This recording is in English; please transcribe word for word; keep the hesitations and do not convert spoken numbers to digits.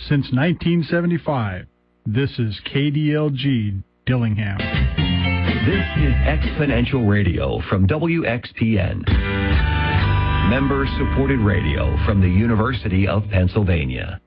since nineteen seventy-five. This is K D L G Dillingham. This is Exponential Radio from W X P N. Member-supported radio from the University of Pennsylvania.